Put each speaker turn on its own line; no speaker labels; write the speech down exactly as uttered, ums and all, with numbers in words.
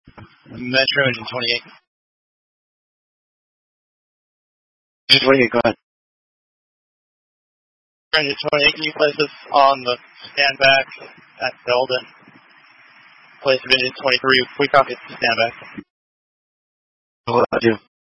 Metro Engine twenty-eight.
twenty-eight, go ahead.
Engine twenty-eight, can you place us on the stand back at Belden? Place of Engine twenty-three, we copy it, stand back.
What do I do?